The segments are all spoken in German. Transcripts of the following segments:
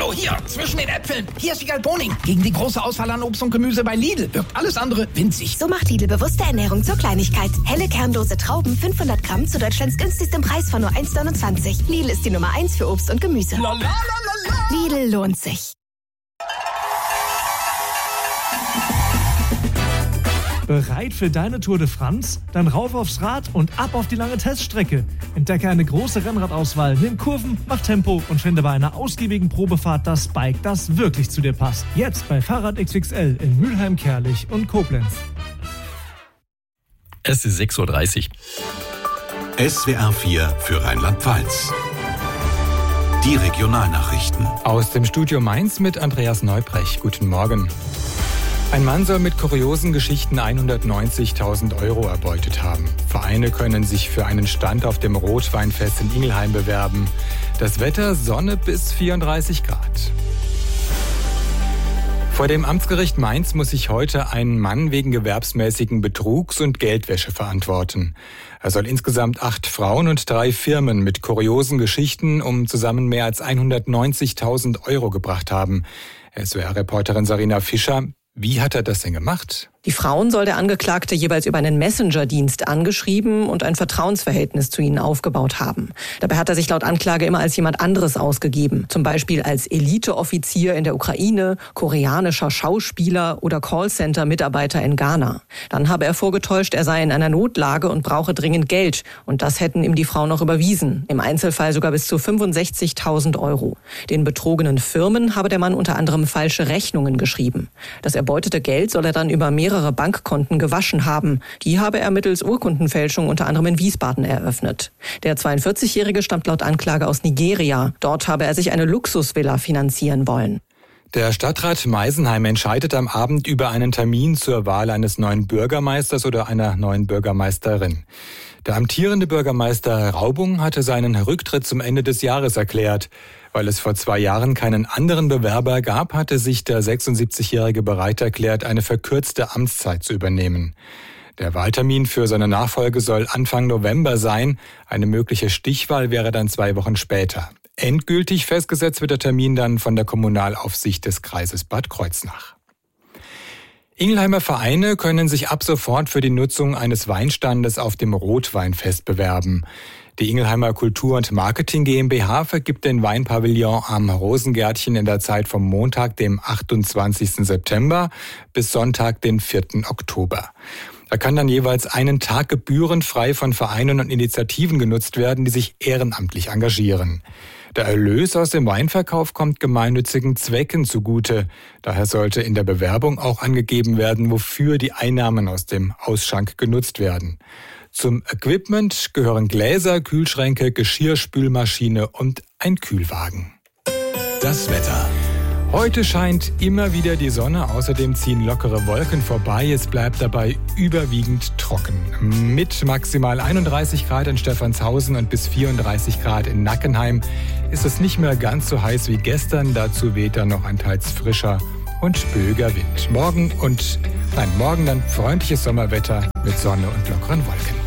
Hallo, hier, zwischen den Äpfeln. Hier ist die Galboning. Gegen die große Auswahl an Obst und Gemüse bei Lidl wirkt alles andere winzig. So macht Lidl bewusste Ernährung zur Kleinigkeit. Helle kernlose Trauben, 500 Gramm zu Deutschlands günstigstem Preis von nur 1,29. Lidl ist die Nummer 1 für Obst und Gemüse. Lidl lohnt sich. Bereit für deine Tour de France? Dann rauf aufs Rad und ab auf die lange Teststrecke. Entdecke eine große Rennradauswahl, nimm Kurven, mach Tempo und finde bei einer ausgiebigen Probefahrt das Bike, das wirklich zu dir passt. Jetzt bei Fahrrad XXL in Mülheim, Kerlich und Koblenz. Es ist 6:30 Uhr. SWR 4 für Rheinland-Pfalz. Die Regionalnachrichten. Aus dem Studio Mainz mit Andreas Neubrech. Guten Morgen. Ein Mann soll mit kuriosen Geschichten 190.000 € erbeutet haben. Vereine können sich für einen Stand auf dem Rotweinfest in Ingelheim bewerben. Das Wetter Sonne bis 34 Grad. Vor dem Amtsgericht Mainz muss sich heute ein Mann wegen gewerbsmäßigen Betrugs und Geldwäsche verantworten. Er soll insgesamt 8 Frauen und 3 Firmen mit kuriosen Geschichten um zusammen mehr als 190.000 € gebracht haben. SWR-Reporterin Sarina Fischer. Wie hat er das denn gemacht? Die Frauen soll der Angeklagte jeweils über einen Messenger-Dienst angeschrieben und ein Vertrauensverhältnis zu ihnen aufgebaut haben. Dabei hat er sich laut Anklage immer als jemand anderes ausgegeben. Zum Beispiel als Eliteoffizier in der Ukraine, koreanischer Schauspieler oder Callcenter-Mitarbeiter in Ghana. Dann habe er vorgetäuscht, er sei in einer Notlage und brauche dringend Geld. Und das hätten ihm die Frauen noch überwiesen. Im Einzelfall sogar bis zu 65.000 €. Den betrogenen Firmen habe der Mann unter anderem falsche Rechnungen geschrieben. Das erbeutete Geld soll er dann über mehrere Bankkonten gewaschen haben. Die habe er mittels Urkundenfälschung unter anderem in Wiesbaden eröffnet. Der 42-Jährige stammt laut Anklage aus Nigeria. Dort habe er sich eine Luxusvilla finanzieren wollen. Der Stadtrat Meisenheim entscheidet am Abend über einen Termin zur Wahl eines neuen Bürgermeisters oder einer neuen Bürgermeisterin. Der amtierende Bürgermeister Raubung hatte seinen Rücktritt zum Ende des Jahres erklärt. Weil es vor 2 Jahren keinen anderen Bewerber gab, hatte sich der 76-Jährige bereit erklärt, eine verkürzte Amtszeit zu übernehmen. Der Wahltermin für seine Nachfolge soll Anfang November sein. Eine mögliche Stichwahl wäre dann 2 Wochen später. Endgültig festgesetzt wird der Termin dann von der Kommunalaufsicht des Kreises Bad Kreuznach. Ingelheimer Vereine können sich ab sofort für die Nutzung eines Weinstandes auf dem Rotweinfest bewerben. Die Ingelheimer Kultur- und Marketing GmbH vergibt den Weinpavillon am Rosengärtchen in der Zeit vom Montag, dem 28. September bis Sonntag, den 4. Oktober. Da kann dann jeweils einen Tag gebührenfrei von Vereinen und Initiativen genutzt werden, die sich ehrenamtlich engagieren. Der Erlös aus dem Weinverkauf kommt gemeinnützigen Zwecken zugute. Daher sollte in der Bewerbung auch angegeben werden, wofür die Einnahmen aus dem Ausschank genutzt werden. Zum Equipment gehören Gläser, Kühlschränke, Geschirrspülmaschine und ein Kühlwagen. Das Wetter. Heute scheint immer wieder die Sonne, außerdem ziehen lockere Wolken vorbei. Es bleibt dabei überwiegend trocken. Mit maximal 31 Grad in Stephanshausen und bis 34 Grad in Nackenheim ist es nicht mehr ganz so heiß wie gestern. Dazu weht dann noch ein teils frischer und spöger Wind. Morgen dann freundliches Sommerwetter mit Sonne und lockeren Wolken.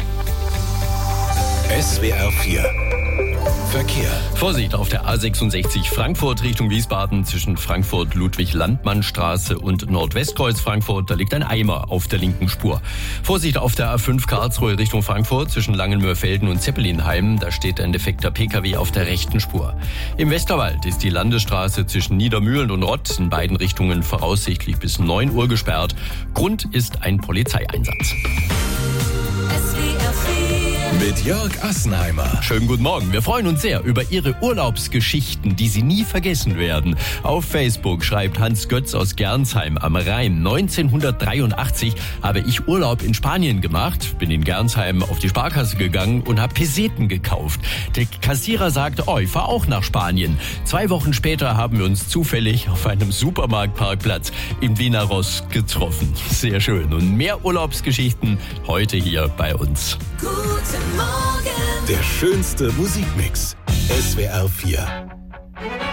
SWR 4 Verkehr. Vorsicht auf der A66 Frankfurt Richtung Wiesbaden zwischen Frankfurt-Ludwig-Landmann-Straße und Nordwestkreuz Frankfurt. Da liegt ein Eimer auf der linken Spur. Vorsicht auf der A5 Karlsruhe Richtung Frankfurt zwischen Langenmörfelden und Zeppelinheim. Da steht ein defekter PKW auf der rechten Spur. Im Westerwald ist die Landesstraße zwischen Niedermühlen und Rott in beiden Richtungen voraussichtlich bis 9 Uhr gesperrt. Grund ist ein Polizeieinsatz. Mit Jörg Assenheimer. Schönen guten Morgen. Wir freuen uns sehr über Ihre Urlaubsgeschichten, die Sie nie vergessen werden. Auf Facebook schreibt Hans Götz aus Gernsheim am Rhein: 1983 habe ich Urlaub in Spanien gemacht, bin in Gernsheim auf die Sparkasse gegangen und habe Peseten gekauft. Der Kassierer sagte, ich fahre auch nach Spanien. 2 Wochen später haben wir uns zufällig auf einem Supermarktparkplatz in Vinaroz getroffen. Sehr schön. Und mehr Urlaubsgeschichten heute hier bei uns. Der schönste Musikmix. SWR 4.